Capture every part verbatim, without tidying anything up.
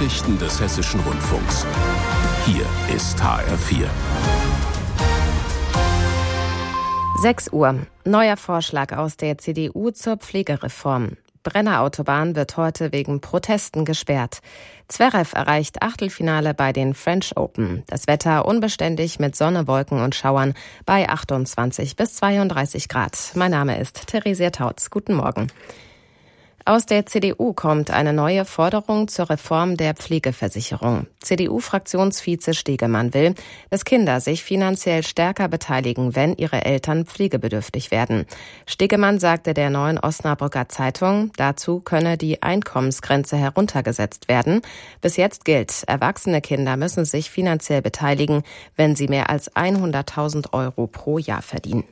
Nachrichten des Hessischen Rundfunks. Hier ist H R vier. sechs Uhr. Neuer Vorschlag aus der C D U zur Pflegereform. Brennerautobahn wird heute wegen Protesten gesperrt. Zverev erreicht Achtelfinale bei den French Open. Das Wetter unbeständig mit Sonne, Wolken und Schauern bei achtundzwanzig bis zweiunddreißig Grad. Mein Name ist Theresia Tautz. Guten Morgen. Aus der C D U kommt eine neue Forderung zur Reform der Pflegeversicherung. C D U-Fraktionsvize Stegemann will, dass Kinder sich finanziell stärker beteiligen, wenn ihre Eltern pflegebedürftig werden. Stegemann sagte der Neuen Osnabrücker Zeitung, dazu könne die Einkommensgrenze heruntergesetzt werden. Bis jetzt gilt, erwachsene Kinder müssen sich finanziell beteiligen, wenn sie mehr als hunderttausend Euro pro Jahr verdienen.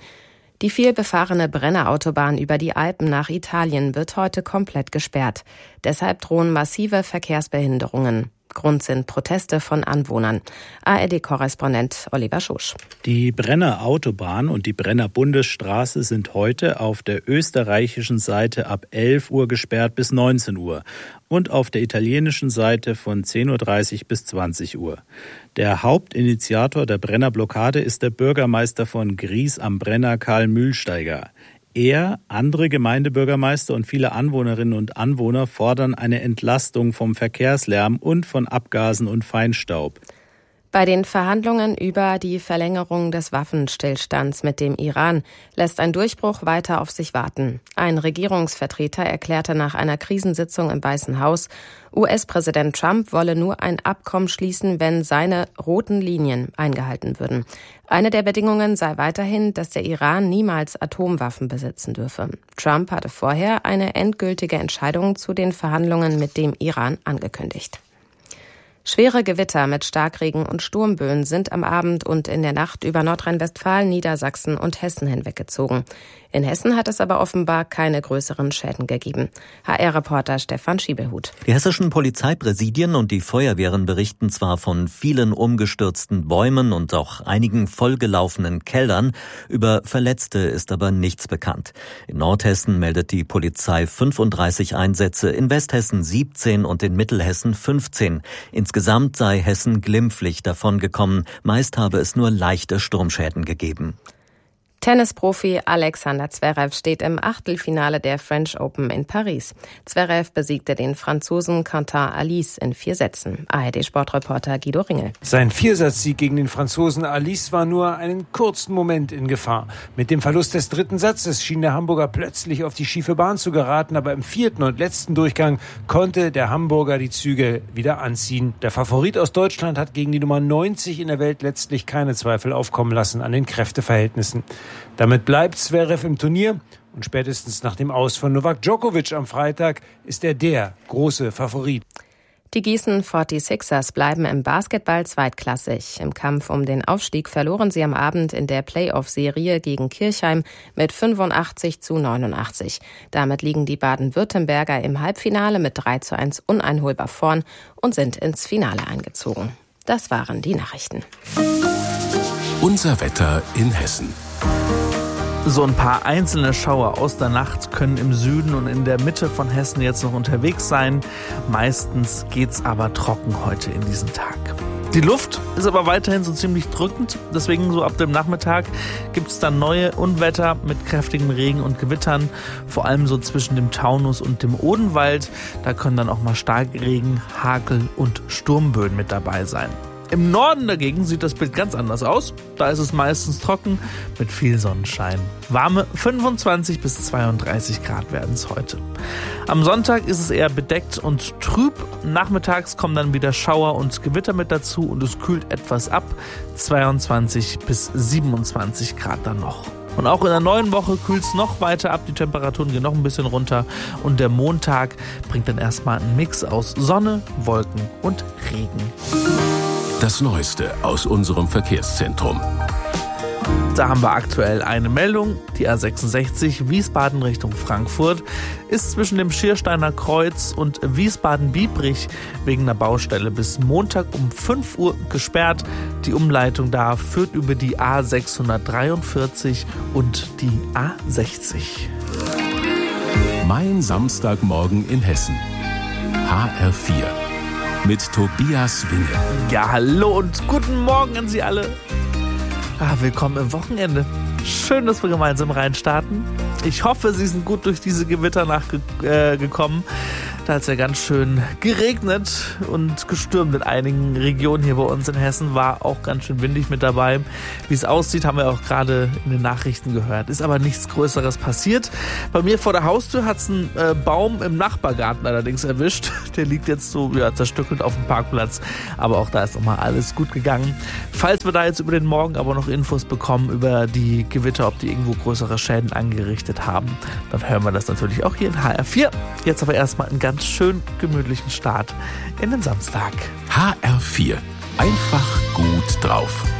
Die vielbefahrene Brennerautobahn über die Alpen nach Italien wird heute komplett gesperrt. Deshalb drohen massive Verkehrsbehinderungen. Grund sind Proteste von Anwohnern. A R D-Korrespondent Oliver Schosch. Die Brennerautobahn und die Brenner-Bundesstraße sind heute auf der österreichischen Seite ab elf Uhr gesperrt bis neunzehn Uhr und auf der italienischen Seite von zehn Uhr dreißig bis zwanzig Uhr. Der Hauptinitiator der Brennerblockade ist der Bürgermeister von Gries am Brenner, Karl Mühlsteiger. Er, andere Gemeindebürgermeister und viele Anwohnerinnen und Anwohner fordern eine Entlastung vom Verkehrslärm und von Abgasen und Feinstaub. Bei den Verhandlungen über die Verlängerung des Waffenstillstands mit dem Iran lässt ein Durchbruch weiter auf sich warten. Ein Regierungsvertreter erklärte nach einer Krisensitzung im Weißen Haus, U S-Präsident Trump wolle nur ein Abkommen schließen, wenn seine roten Linien eingehalten würden. Eine der Bedingungen sei weiterhin, dass der Iran niemals Atomwaffen besitzen dürfe. Trump hatte vorher eine endgültige Entscheidung zu den Verhandlungen mit dem Iran angekündigt. Schwere Gewitter mit Starkregen und Sturmböen sind am Abend und in der Nacht über Nordrhein-Westfalen, Niedersachsen und Hessen hinweggezogen. In Hessen hat es aber offenbar keine größeren Schäden gegeben. H R-Reporter Stefan Schiebelhut. Die hessischen Polizeipräsidien und die Feuerwehren berichten zwar von vielen umgestürzten Bäumen und auch einigen vollgelaufenen Kellern. Über Verletzte ist aber nichts bekannt. In Nordhessen meldet die Polizei fünfunddreißig Einsätze, in Westhessen siebzehn und in Mittelhessen fünfzehn. Insgesamt sei Hessen glimpflich davongekommen. Meist habe es nur leichte Sturmschäden gegeben. Tennisprofi Alexander Zverev steht im Achtelfinale der French Open in Paris. Zverev besiegte den Franzosen Quentin Alice in vier Sätzen. A R D-Sportreporter Guido Ringel. Sein Viersatzsieg gegen den Franzosen Alice war nur einen kurzen Moment in Gefahr. Mit dem Verlust des dritten Satzes schien der Hamburger plötzlich auf die schiefe Bahn zu geraten, aber im vierten und letzten Durchgang konnte der Hamburger die Zügel wieder anziehen. Der Favorit aus Deutschland hat gegen die Nummer neunzig in der Welt letztlich keine Zweifel aufkommen lassen an den Kräfteverhältnissen. Damit bleibt Zverev im Turnier und spätestens nach dem Aus von Novak Djokovic am Freitag ist er der große Favorit. Die Gießen forty-sixers bleiben im Basketball zweitklassig. Im Kampf um den Aufstieg verloren sie am Abend in der Playoff-Serie gegen Kirchheim mit fünfundachtzig zu neunundachtzig. Damit liegen die Baden-Württemberger im Halbfinale mit drei zu eins uneinholbar vorn und sind ins Finale eingezogen. Das waren die Nachrichten. Unser Wetter in Hessen. So ein paar einzelne Schauer aus der Nacht können im Süden und in der Mitte von Hessen jetzt noch unterwegs sein. Meistens geht's aber trocken heute in diesen Tag. Die Luft ist aber weiterhin so ziemlich drückend. Deswegen so ab dem Nachmittag gibt's dann neue Unwetter mit kräftigen Regen und Gewittern. Vor allem so zwischen dem Taunus und dem Odenwald. Da können dann auch mal Starkregen, Hagel und Sturmböen mit dabei sein. Im Norden dagegen sieht das Bild ganz anders aus. Da ist es meistens trocken mit viel Sonnenschein. Warme fünfundzwanzig bis zweiunddreißig Grad werden es heute. Am Sonntag ist es eher bedeckt und trüb. Nachmittags kommen dann wieder Schauer und Gewitter mit dazu und es kühlt etwas ab. zweiundzwanzig bis siebenundzwanzig Grad dann noch. Und auch in der neuen Woche kühlt es noch weiter ab. Die Temperaturen gehen noch ein bisschen runter. Und der Montag bringt dann erstmal einen Mix aus Sonne, Wolken und Regen. Das Neueste aus unserem Verkehrszentrum. Da haben wir aktuell eine Meldung. Die A sechsundsechzig Wiesbaden Richtung Frankfurt ist zwischen dem Schiersteiner Kreuz und Wiesbaden-Biebrich wegen einer Baustelle bis Montag um fünf Uhr gesperrt. Die Umleitung da führt über die A sechshundertdreiundvierzig und die A sechzig. Mein Samstagmorgen in Hessen. H R vier. mit Tobias Winge. Ja, hallo und guten Morgen an Sie alle. Ah, willkommen im Wochenende. Schön, dass wir gemeinsam reinstarten. Ich hoffe, Sie sind gut durch diese Gewitternacht ge- äh, gekommen. Da hat es ja ganz schön geregnet und gestürmt in einigen Regionen hier bei uns in Hessen. War auch ganz schön windig mit dabei. Wie es aussieht, haben wir auch gerade in den Nachrichten gehört. Ist aber nichts Größeres passiert. Bei mir vor der Haustür hat es einen äh, Baum im Nachbargarten allerdings erwischt. Der liegt jetzt so ja, zerstückelt auf dem Parkplatz. Aber auch da ist nochmal alles gut gegangen. Falls wir da jetzt über den Morgen aber noch Infos bekommen über die Gewitter, ob die irgendwo größere Schäden angerichtet haben, dann hören wir das natürlich auch hier in H R vier. Jetzt aber erstmal einen ganz schön gemütlichen Start in den Samstag. H R vier. Einfach gut drauf.